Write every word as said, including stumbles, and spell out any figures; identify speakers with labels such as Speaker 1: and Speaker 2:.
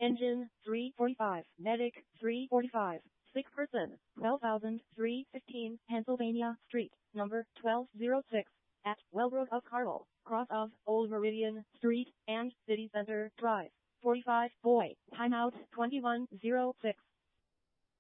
Speaker 1: Engine three forty-five. Medic three forty-five. Sick person twelve thousand three hundred fifteen Pennsylvania Street, number twelve oh six, at Wellbrook of Carmel, cross of Old Meridian Street and City Center Drive. forty-five Boy. Timeout twenty-one oh six.